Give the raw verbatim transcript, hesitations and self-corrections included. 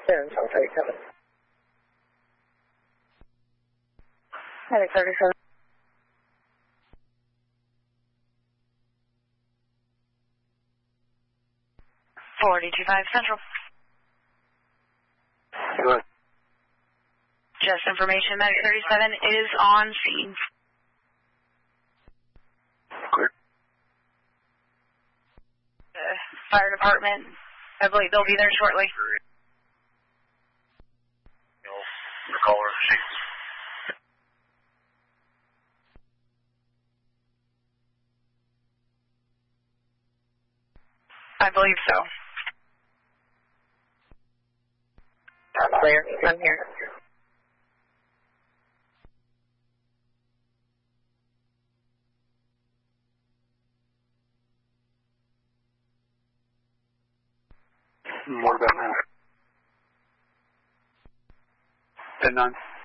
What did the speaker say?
Central thirty-seven. Medic thirty-seven. forty-two five Central. Go ahead. Just information, Medic thirty-seven is on scene. Clear. Uh, fire department, I believe they'll be there shortly. The caller sheets. I believe so. Clear. I'm here. What about now? ten nine.